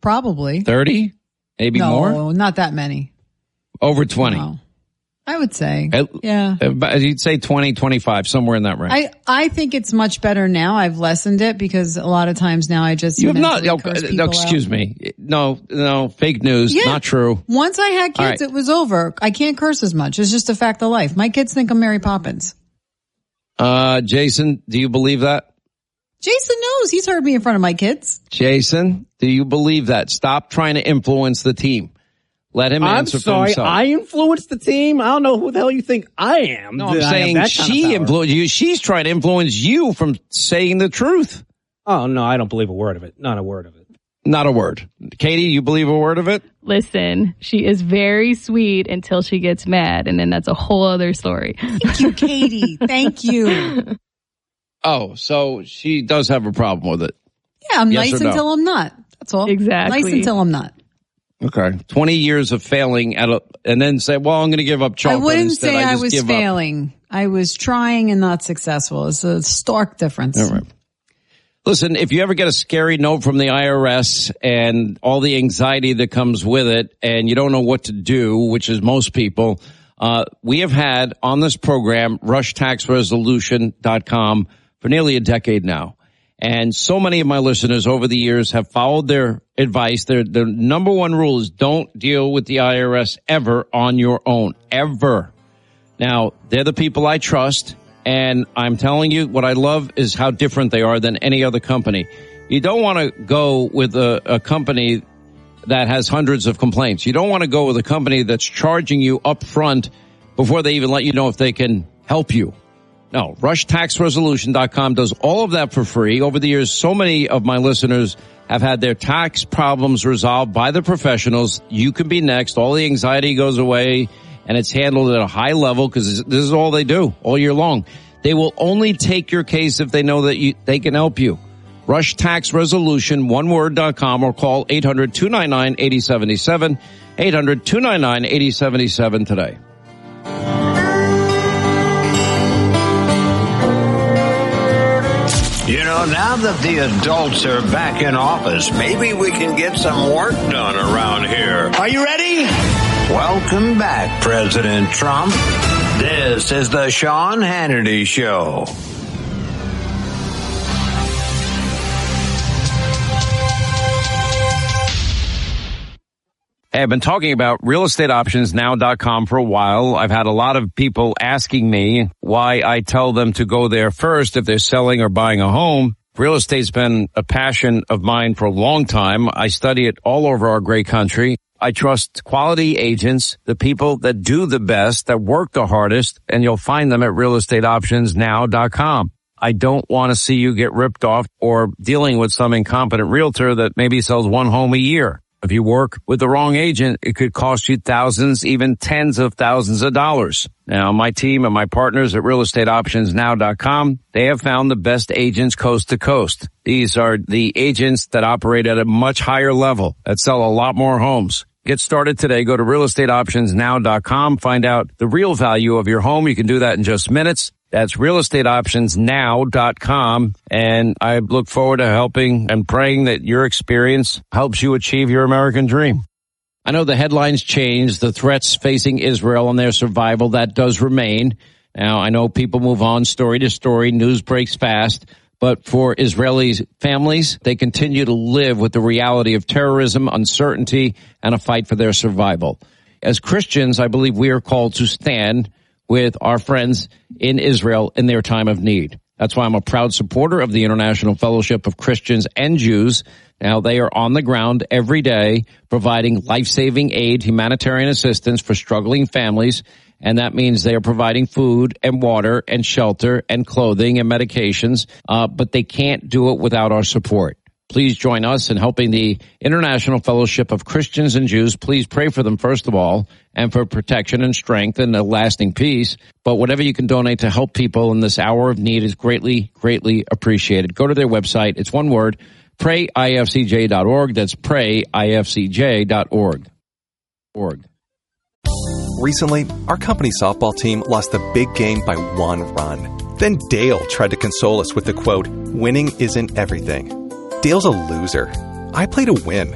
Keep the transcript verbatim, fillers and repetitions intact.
probably. thirty? Maybe no, more? No, not that many. Over twenty? No. I would say, At, yeah. You'd say twenty, twenty-five, somewhere in that range. I, I think it's much better now. I've lessened it because a lot of times now I just You have not, no, no, excuse out. me. No, no, fake news, yeah. not true. Once I had kids, right. it was over. I can't curse as much. It's just a fact of life. My kids think I'm Mary Poppins. Uh, Jason, do you believe that? Jason knows. He's heard me in front of my kids. Jason, do you believe that? Stop trying to influence the team. Let him I'm answer sorry, for himself. I influenced the team? I don't know who the hell you think I am. No, I'm saying she influenced you. She's trying to influence you from saying the truth. Oh, no, I don't believe a word of it. Not a word of it. Not a word. Katie, you believe a word of it? Listen, she is very sweet until she gets mad, and then that's a whole other story. Thank you, Katie. Thank you. Oh, so she does have a problem with it. Yeah, I'm yes nice no? until I'm not. That's all. Exactly. Nice until I'm not. Okay. twenty years of failing at a, and then say, well, I'm going to give up chocolate. I wouldn't instead. say I, I, just was give failing. Up. I was trying and not successful. It's a stark difference. All right. Listen, if you ever get a scary note from the I R S and all the anxiety that comes with it and you don't know what to do, which is most people, uh, we have had on this program, rush tax resolution dot com for nearly a decade now. And so many of my listeners over the years have followed their advice. Their, their number one rule is don't deal with the I R S ever on your own, ever. Now, they're the people I trust, and I'm telling you what I love is how different they are than any other company. You don't want to go with a, a company that has hundreds of complaints. You don't want to go with a company that's charging you up front before they even let you know if they can help you. No, rush tax resolution dot com does all of that for free. Over the years, so many of my listeners have had their tax problems resolved by the professionals. You can be next. All the anxiety goes away, and it's handled at a high level because this is all they do all year long. They will only take your case if they know that you, they can help you. rush tax resolution one word dot com or call eight hundred, two nine nine, eight oh seven seven, eight hundred, two nine nine, eight oh seven seven today. You know, now that the adults are back in office, maybe we can get some work done around here. Are you ready? Welcome back, President Trump. This is the Sean Hannity Show. Hey, I've been talking about real estate options now dot com for a while. I've had a lot of people asking me why I tell them to go there first if they're selling or buying a home. Real estate's been a passion of mine for a long time. I study it all over our great country. I trust quality agents, the people that do the best, that work the hardest, and you'll find them at real estate options now dot com. I don't want to see you get ripped off or dealing with some incompetent realtor that maybe sells one home a year. If you work with the wrong agent, it could cost you thousands, even tens of thousands of dollars. Now, my team and my partners at real estate options now dot com, they have found the best agents coast to coast. These are the agents that operate at a much higher level, that sell a lot more homes. Get started today. Go to real estate options now dot com. Find out the real value of your home. You can do that in just minutes. That's real estate options now dot com. And I look forward to helping and praying that your experience helps you achieve your American dream. I know the headlines change, the threats facing Israel and their survival, that does remain. Now, I know people move on story to story, news breaks fast, but for Israeli families, they continue to live with the reality of terrorism, uncertainty, and a fight for their survival. As Christians, I believe we are called to stand with our friends in Israel in their time of need. That's why I'm a proud supporter of the International Fellowship of Christians and Jews. Now, they are on the ground every day providing life-saving aid, humanitarian assistance for struggling families, and that means they are providing food and water and shelter and clothing and medications, uh, but they can't do it without our support. Please join us in helping the International Fellowship of Christians and Jews. Please pray for them, first of all, and for protection and strength and a lasting peace. But whatever you can donate to help people in this hour of need is greatly, greatly appreciated. Go to their website. It's one word, pray I F C J dot org. That's pray I F C J dot org. Org. Recently, our company softball team lost a big game by one run. Then Dale tried to console us with the quote, "Winning isn't everything." Dale's a loser. I play to win.